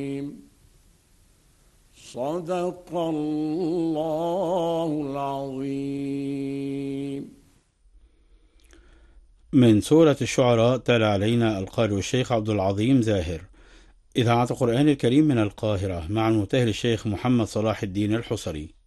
صدق الله العظيم. من سورة الشعراء تلا علينا القارئ الشيخ عبد العظيم زاهر، إذاعة القرآن الكريم من القاهرة، مع المبتهل الشيخ محمد صلاح الدين الحصري.